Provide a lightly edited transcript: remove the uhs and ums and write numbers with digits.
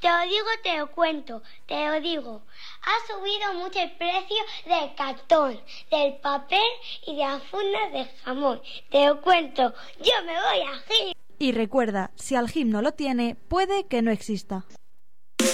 te lo digo, te lo cuento, te lo digo. Ha subido mucho el precio del cartón, del papel y de las fundas de jamón. Te lo cuento, yo me voy a GIM. Y recuerda, si Algim no lo tiene, puede que no exista.